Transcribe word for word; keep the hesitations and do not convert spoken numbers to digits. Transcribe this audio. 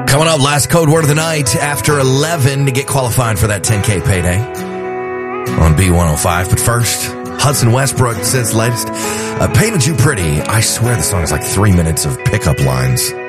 Coming up, last code word of the night after eleven to get qualified for that ten K payday on B one oh five. But first, Hudson Westbrook says latest, uh, Painted You Pretty. I swear the song is like three minutes of pickup lines.